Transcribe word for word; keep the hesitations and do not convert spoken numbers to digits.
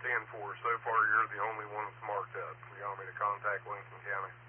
ten four. So far, you're the only one that's marked up. You want me to contact Winston County?